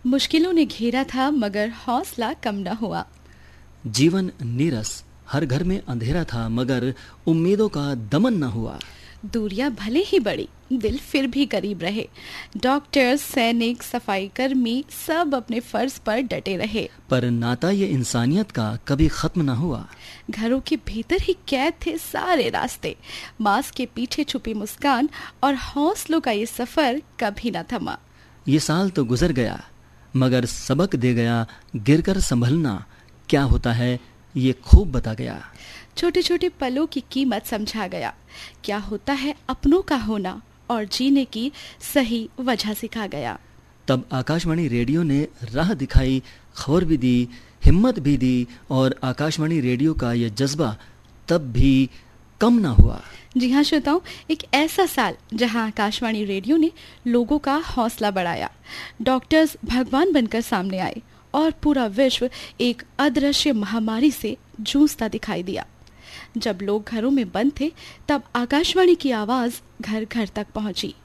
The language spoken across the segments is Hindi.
मुश्किलों ने घेरा था मगर हौसला कम न हुआ। जीवन नीरस, हर घर में अंधेरा था मगर उम्मीदों का दमन न हुआ। दूरियां भले ही बढ़ी, दिल फिर भी करीब रहे। डॉक्टर, सैनिक, सफाई कर्मी सब अपने फर्ज पर डटे रहे। पर नाता ये इंसानियत का कभी खत्म न हुआ। घरों के भीतर ही कैद थे सारे रास्ते। मास्क के पीछे छुपी मुस्कान और हौसलों का ये सफर कभी न थमा। ये साल तो गुजर गया मगर सबक दे गया, गिरकर संभलना क्या होता है ये खूब बता गया। छोटे छोटे पलों की कीमत समझा गया, क्या होता है अपनों का होना, और जीने की सही वजह सिखा गया। तब आकाशवाणी रेडियो ने राह दिखाई, खबर भी दी, हिम्मत भी दी, और आकाशवाणी रेडियो का यह जज्बा तब भी कम ना हुआ। जी हाँ श्रोताओं, एक ऐसा साल जहां आकाशवाणी रेडियो ने लोगों का हौसला बढ़ाया। डॉक्टर्स भगवान बनकर सामने आए और पूरा विश्व एक अदृश्य महामारी से जूझता दिखाई दिया। जब लोग घरों में बंद थे तब आकाशवाणी की आवाज घर घर तक पहुंची।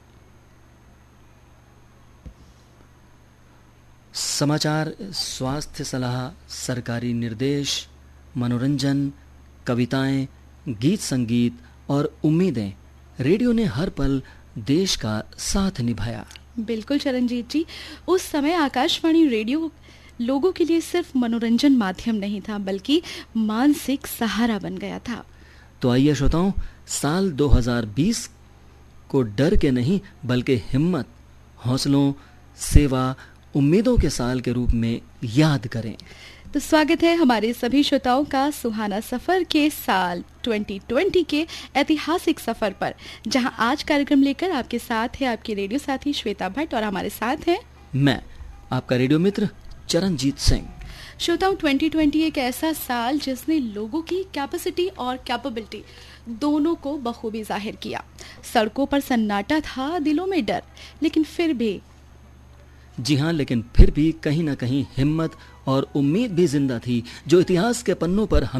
समाचार, स्वास्थ्य सलाह, सरकारी निर्देश, मनोरंजन, कविताएं, गीत संगीत और उम्मीदें, रेडियो ने हर पल देश का साथ निभाया। बिल्कुल चरणजीत जी, उस समय आकाशवाणी रेडियो लोगों के लिए सिर्फ मनोरंजन माध्यम नहीं था बल्कि मानसिक सहारा बन गया था। तो आइए श्रोताओं, साल 2020 को डर के नहीं बल्कि हिम्मत, हौसलों, सेवा, उम्मीदों के साल के रूप में याद करें। तो स्वागत है हमारे सभी श्रोताओं का सुहाना सफर के साल 2020 के ऐतिहासिक सफर पर, जहां आज कार्यक्रम लेकर आपके साथ है आपके रेडियो साथी श्वेता भट्ट और हमारे साथ हैं मैं आपका रेडियो मित्र चरणजीत सिंह। श्रोताओं, 2020 एक ऐसा साल जिसने लोगों की कैपेसिटी और कैपेबिलिटी दोनों को बखूबी जाहिर किया। सड़कों पर सन्नाटा था, दिलों में डर, लेकिन फिर भी जी हाँ, लेकिन फिर भी कहीं ना कहीं हिम्मत और उम्मीद भी जिंदा थी, जो इतिहास के पन्नों पर